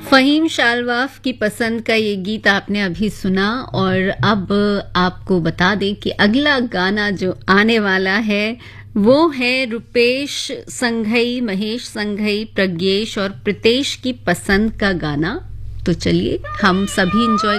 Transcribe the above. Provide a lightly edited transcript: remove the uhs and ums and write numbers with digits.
फ़हीम शालवाफ की पसंद का ये गीत आपने अभी सुना और अब आपको बता दें कि अगला गाना जो आने वाला है वो है रुपेश संघई, महेश संघई, प्रज्ञेश और प्रीतेश की पसंद का गाना। तो चलिए हम सभी एंजॉय